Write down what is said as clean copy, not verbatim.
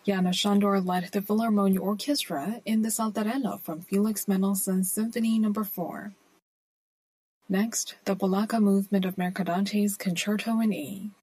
János Sándor led the Philharmonia Orchestra in the Saltarello from Felix Mendelssohn's Symphony No. 4. Next, the Polacca movement of Mercadante's Concerto in E.